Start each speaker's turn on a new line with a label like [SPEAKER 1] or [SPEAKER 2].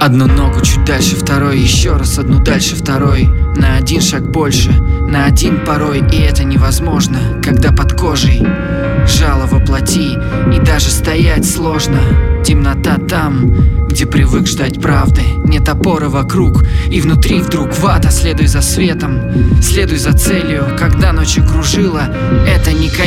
[SPEAKER 1] Одну ногу чуть дальше второй, еще раз одну дальше второй. На один шаг больше, на один порой. И это невозможно, когда под кожей жало воплоти, и даже стоять сложно. Темнота там, где привык ждать правды. Нет опоры вокруг, и внутри вдруг вата. Следуй за светом, следуй за целью. Когда ночь окружила, это не конец.